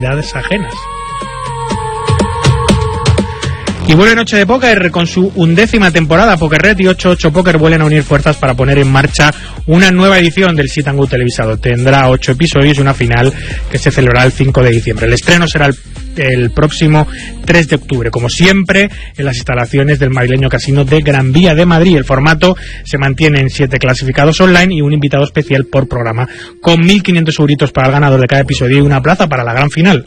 ajenas. Y vuelve Noche de Póker con su 11ª temporada. PokerRed y 88 Poker vuelven a unir fuerzas para poner en marcha una nueva edición del Sit and Go televisado. Tendrá 8 episodios y una final que se celebrará el 5 de diciembre. El estreno será el próximo 3 de octubre, como siempre, en las instalaciones del madrileño casino de Gran Vía de Madrid. El formato se mantiene en 7 clasificados online y un invitado especial por programa, con 1.500 euritos para el ganador de cada episodio y una plaza para la gran final.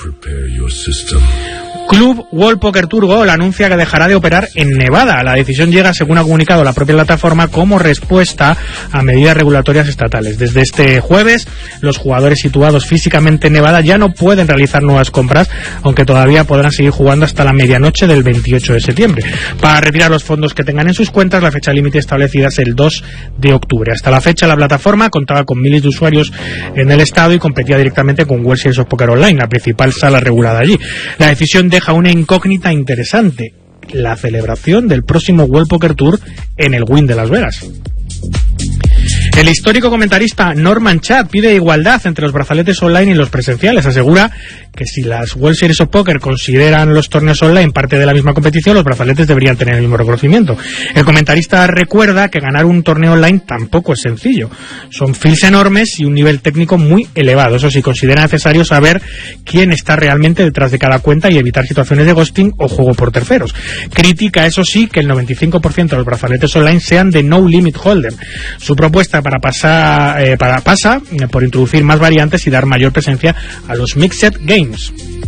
Club World Poker Tour Gold anuncia que dejará de operar en Nevada. La decisión llega, según ha comunicado la propia plataforma, como respuesta a medidas regulatorias estatales. Desde este jueves, los jugadores situados físicamente en Nevada ya no pueden realizar nuevas compras, aunque todavía podrán seguir jugando hasta la medianoche del 28 de septiembre. Para retirar los fondos que tengan en sus cuentas, la fecha límite establecida es el 2 de octubre. Hasta la fecha, la plataforma contaba con miles de usuarios en el estado y competía directamente con World Series of Poker Online, la principal sala regulada allí. La decisión deja una incógnita interesante: la celebración del próximo World Poker Tour en el Wynn de Las Vegas. El histórico comentarista Norman Chad pide igualdad entre los brazaletes online y los presenciales. Asegura que si las World Series of Poker consideran los torneos online parte de la misma competición, los brazaletes deberían tener el mismo reconocimiento. El comentarista recuerda que ganar un torneo online tampoco es sencillo. Son fields enormes y un nivel técnico muy elevado. Eso sí, considera necesario saber quién está realmente detrás de cada cuenta y evitar situaciones de ghosting o juego por terceros. Critica, eso sí, que el 95% de los brazaletes online sean de no limit holder. Su propuesta pasa por introducir más variantes y dar mayor presencia a los Mixed Games.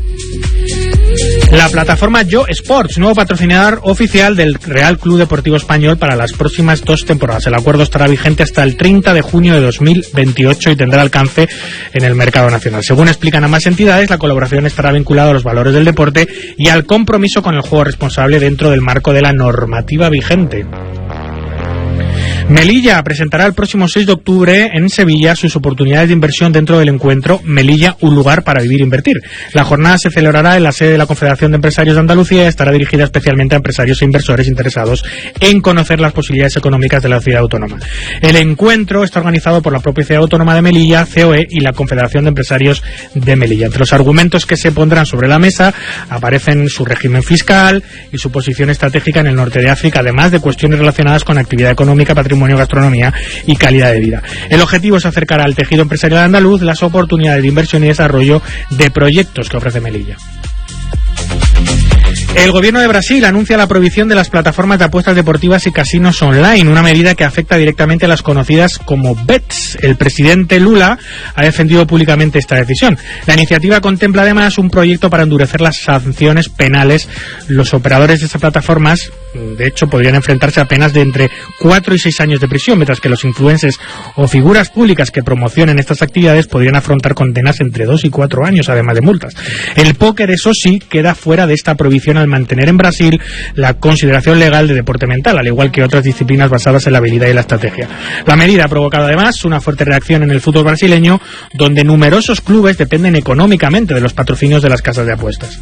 La plataforma Yo Sports, nuevo patrocinador oficial del Real Club Deportivo Español para las próximas 2 temporadas. El acuerdo estará vigente hasta el 30 de junio de 2028 y tendrá alcance en el mercado nacional. Según explican ambas entidades, la colaboración estará vinculada a los valores del deporte y al compromiso con el juego responsable dentro del marco de la normativa vigente. Melilla presentará el próximo 6 de octubre en Sevilla sus oportunidades de inversión dentro del encuentro Melilla, un lugar para vivir e invertir. La jornada se celebrará en la sede de la Confederación de Empresarios de Andalucía y estará dirigida especialmente a empresarios e inversores interesados en conocer las posibilidades económicas de la ciudad autónoma. El encuentro está organizado por la propia ciudad autónoma de Melilla, COE y la Confederación de Empresarios de Melilla. Entre los argumentos que se pondrán sobre la mesa aparecen su régimen fiscal y su posición estratégica en el norte de África, además de cuestiones relacionadas con actividad económica, patrimonio, gastronomía y calidad de vida. El objetivo es acercar al tejido empresarial andaluz las oportunidades de inversión y desarrollo de proyectos que ofrece Melilla. El gobierno de Brasil anuncia la prohibición de las plataformas de apuestas deportivas y casinos online, una medida que afecta directamente a las conocidas como bets. El presidente Lula ha defendido públicamente esta decisión. La iniciativa contempla además un proyecto para endurecer las sanciones penales. Los operadores de estas plataformas, de hecho, podrían enfrentarse a penas de entre 4 y 6 años de prisión, mientras que los influencers o figuras públicas que promocionen estas actividades podrían afrontar condenas entre 2 y 4 años, además de multas. El póker, eso sí, queda fuera de esta prohibición al mantener en Brasil la consideración legal de deporte mental, al igual que otras disciplinas basadas en la habilidad y la estrategia. La medida ha provocado además una fuerte reacción en el fútbol brasileño, donde numerosos clubes dependen económicamente de los patrocinios de las casas de apuestas.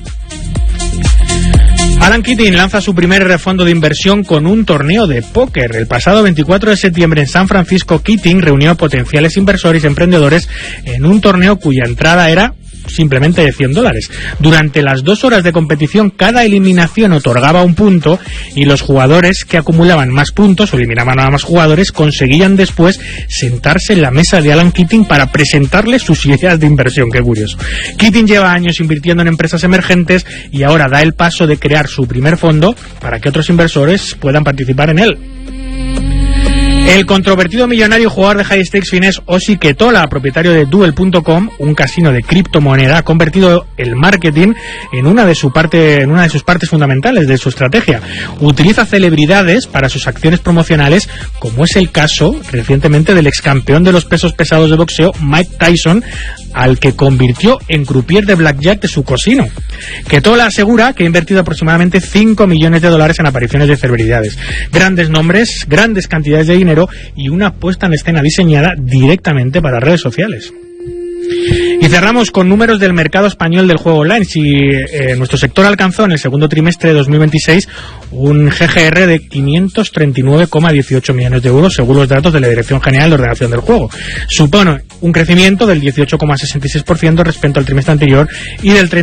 Alan Keating lanza su primer fondo de inversión con un torneo de póker. El pasado 24 de septiembre en San Francisco, Keating reunió a potenciales inversores y emprendedores en un torneo cuya entrada era simplemente de $100. Durante las 2 horas de competición, cada eliminación otorgaba un punto y los jugadores que acumulaban más puntos o eliminaban a más jugadores conseguían después sentarse en la mesa de Alan Keating para presentarle sus ideas de inversión. Qué curioso. Keating lleva años invirtiendo en empresas emergentes y ahora da el paso de crear su primer fondo para que otros inversores puedan participar en él. El controvertido millonario jugador de high stakes finés Ossi Ketola, propietario de Duel.com, un casino de criptomoneda, ha convertido el marketing en una de sus partes fundamentales de su estrategia. Utiliza celebridades para sus acciones promocionales, como es el caso recientemente del ex campeón de los pesos pesados de boxeo Mike Tyson, al que convirtió en croupier de blackjack de su casino. Ketola asegura que ha invertido aproximadamente $5 millones en apariciones de celebridades, grandes nombres, grandes cantidades de dinero y una puesta en escena diseñada directamente para redes sociales. Y cerramos con números del mercado español del juego online. Si nuestro sector alcanzó en el segundo trimestre de 2026 un GGR de 539,18 millones de euros, según los datos de la Dirección General de Ordenación del Juego. Supone un crecimiento del 18,66% respecto al trimestre anterior y del